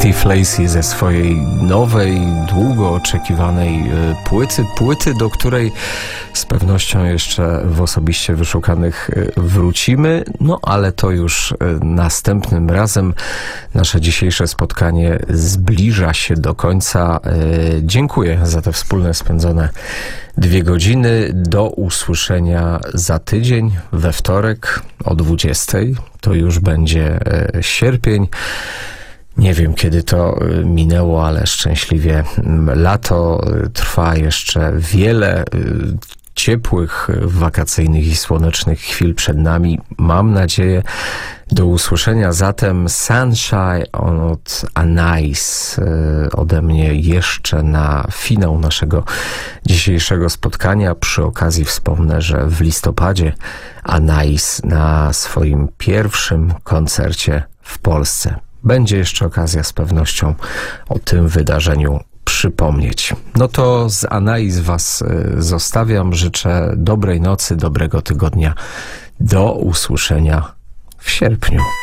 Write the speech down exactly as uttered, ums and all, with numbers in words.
Steve Lacy ze swojej nowej, długo oczekiwanej płyty, płyty, do której z pewnością jeszcze w osobiście wyszukanych wrócimy, no ale to już następnym razem. Nasze dzisiejsze spotkanie zbliża się do końca. Dziękuję za te wspólne spędzone dwie godziny. Do usłyszenia za tydzień, we wtorek o dwudziestej. To już będzie sierpień. Nie wiem, kiedy to minęło, ale szczęśliwie lato trwa jeszcze wiele ciepłych, wakacyjnych i słonecznych chwil przed nami. Mam nadzieję. Do usłyszenia zatem. Sunshine od Anais ode mnie jeszcze na finał naszego dzisiejszego spotkania. Przy okazji wspomnę, że w listopadzie Anais na swoim pierwszym koncercie w Polsce. Będzie jeszcze okazja z pewnością o tym wydarzeniu przypomnieć. No to z Anais was zostawiam. Życzę dobrej nocy, dobrego tygodnia. Do usłyszenia w sierpniu.